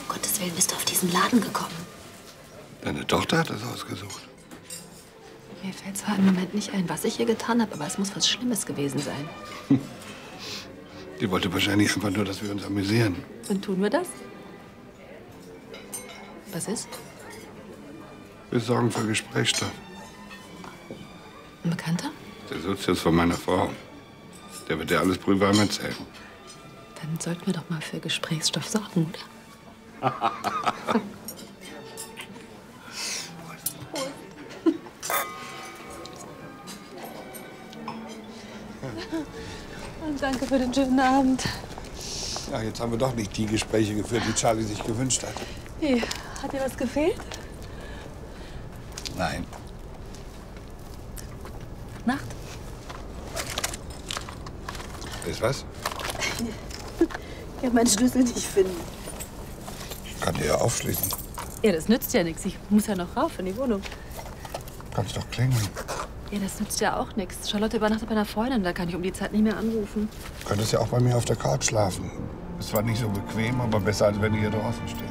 Gottes Willen bist du auf diesen Laden gekommen? Deine Tochter hat es ausgesucht. Mir fällt zwar im Moment nicht ein, was ich hier getan habe, aber es muss was Schlimmes gewesen sein. Die wollte wahrscheinlich einfach nur, dass wir uns amüsieren. Und tun wir das? Was ist? Wir sorgen für Gesprächsstoff. Ein Bekannter? Der Sozius von meiner Frau. Der wird dir alles prüfbar erzählen. Dann sollten wir doch mal für Gesprächsstoff sorgen, oder? Und danke für den schönen Abend. Ja, jetzt haben wir doch nicht die Gespräche geführt, die Charlie sich gewünscht hat. Hey, hat dir was gefehlt? Nein. Nacht? Ist was? Ich kann meinen Schlüssel nicht finden. Kann dir ja aufschließen. Ja, das nützt ja nichts. Ich muss ja noch rauf in die Wohnung. Kannst doch klingeln. Ja, das nützt ja auch nichts. Charlotte übernachtet bei einer Freundin. Da kann ich um die Zeit nicht mehr anrufen. Du könntest ja auch bei mir auf der Couch schlafen. Ist zwar nicht so bequem, aber besser, als wenn du hier draußen stehst.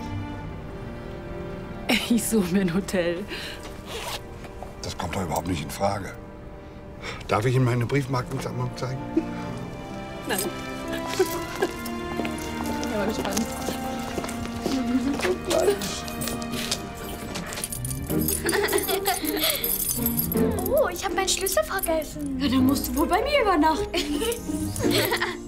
Ich suche mir ein Hotel. Das kommt doch überhaupt nicht in Frage. Darf ich Ihnen meine Briefmarkensammlung zeigen? Nein. Ich bin aber gespannt. Oh, ich habe meinen Schlüssel vergessen. Ja, dann musst du wohl bei mir übernachten.